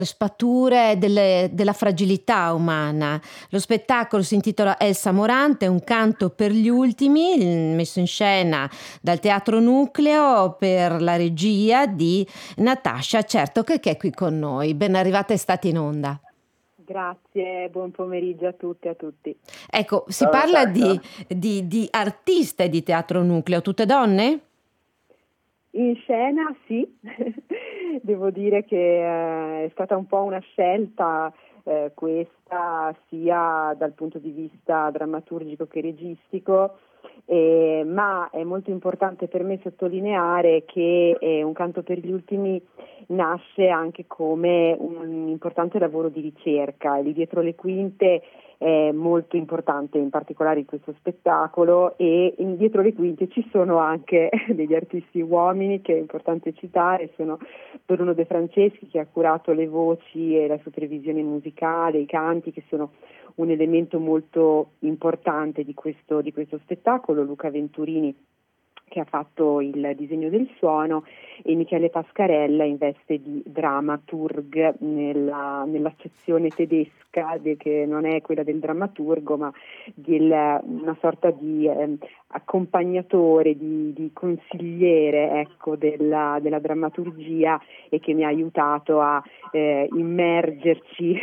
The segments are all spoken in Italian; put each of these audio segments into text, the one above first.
sfumature della fragilità umana. Lo spettacolo si intitola Elsa Morante, un canto per gli ultimi, messo in scena dal Teatro Nucleo per la regia di Natascia Certo, che è qui con noi. Ben arrivata, è stata in onda. Grazie, buon pomeriggio a tutte e a tutti. Ecco, si Ciao parla Natascia. di artiste di Teatro Nucleo, tutte donne? In scena sì, devo dire che è stata un po' una scelta questa sia dal punto di vista drammaturgico che registico, ma è molto importante per me sottolineare che Un canto per gli ultimi nasce anche come un importante lavoro di ricerca. Lì dietro le quinte è molto importante, in particolare in questo spettacolo, e dietro le quinte ci sono anche degli artisti uomini che è importante citare. Sono Bruno De Franceschi, che ha curato le voci e la supervisione musicale, i canti, che sono un elemento molto importante di questo spettacolo, Luca Venturini, che ha fatto il disegno del suono, e Michele Pascarella in veste di dramaturg nell'accezione tedesca, che non è quella del drammaturgo, ma una sorta di accompagnatore, di consigliere, ecco, della drammaturgia, e che mi ha aiutato a immergerci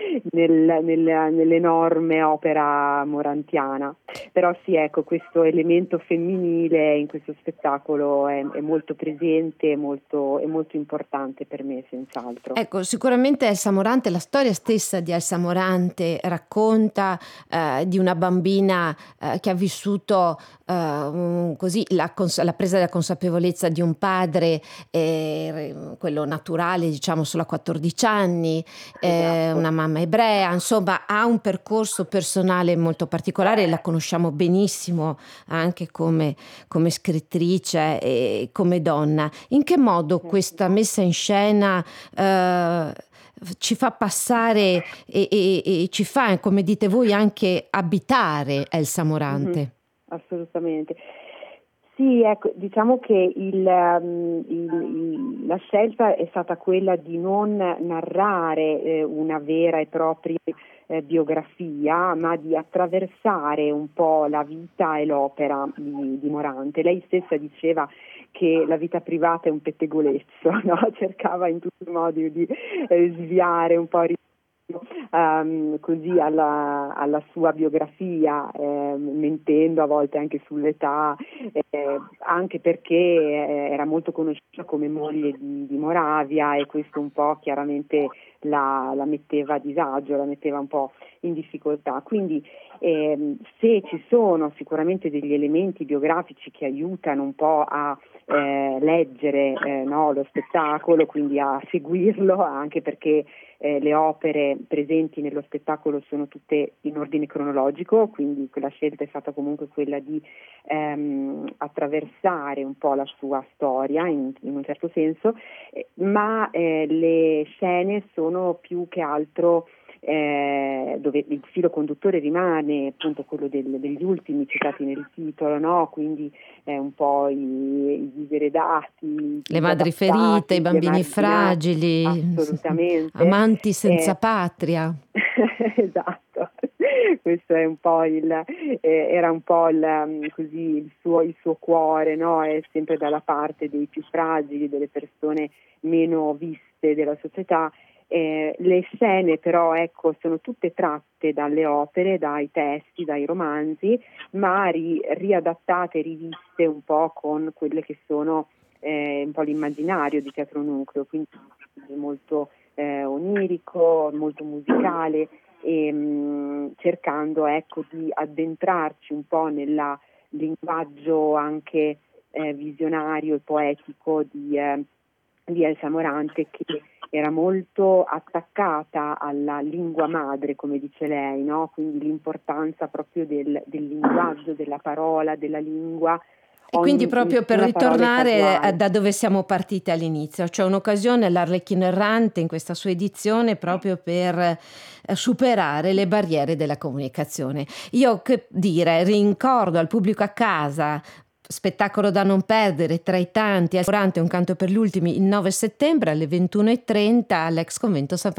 nell'enorme opera morantiana. Però sì, ecco, questo elemento femminile in questo spettacolo è molto presente, è molto importante per me, senz'altro. Ecco, sicuramente Elsa Morante, la storia stessa di Elsa Morante racconta di una bambina che ha vissuto così la presa della consapevolezza di un padre, quello naturale, diciamo, solo a 14 anni, Esatto. una mamma ebrea, insomma ha un percorso personale molto particolare, la conosciamo benissimo anche come scrittrice e come donna. In che modo questa messa in scena ci fa passare e ci fa, come dite voi, anche abitare Elsa Morante? Assolutamente. Sì, ecco, diciamo che la scelta è stata quella di non narrare una vera e propria biografia, ma di attraversare un po' la vita e l'opera di Morante. Lei stessa diceva che la vita privata è un pettegolezzo, no? Cercava in tutti i modi di sviare un po' così alla sua biografia, mentendo a volte anche sull'età, anche perché era molto conosciuta come moglie di Moravia, e questo un po' chiaramente la metteva a disagio, la metteva un po' in difficoltà. Quindi se ci sono sicuramente degli elementi biografici che aiutano un po' a leggere lo spettacolo, quindi a seguirlo, anche perché le opere presenti nello spettacolo sono tutte in ordine cronologico, quindi la scelta è stata comunque quella di attraversare un po' la sua storia in un certo senso, ma le scene sono più che altro dove il filo conduttore rimane appunto quello degli ultimi citati nel titolo, no? Quindi un po' i diseredati, le madri ferite, i bambini fragili, assolutamente, amanti senza patria. Esatto. Questo è un po' era un po' così il suo cuore, no? È sempre dalla parte dei più fragili, delle persone meno viste della società. Le scene però, ecco, sono tutte tratte dalle opere, dai testi, dai romanzi, ma riadattate, riviste un po' con quelle che sono un po' l'immaginario di Teatro Nucleo, quindi molto onirico, molto musicale, e cercando, ecco, di addentrarci un po' nel linguaggio anche visionario e poetico di Elsa Morante, che era molto attaccata alla lingua madre, come dice lei, no? Quindi l'importanza proprio del linguaggio, della parola, della lingua. E quindi proprio per ritornare da dove siamo partiti all'inizio, cioè un'occasione, l'Arlecchino Errante in questa sua edizione, proprio per superare le barriere della comunicazione. Io, che dire, rincordo al pubblico a casa, spettacolo da non perdere tra i tanti, Elsa Morante, un canto per gli ultimi, il 9 settembre alle 21:30 all'ex convento San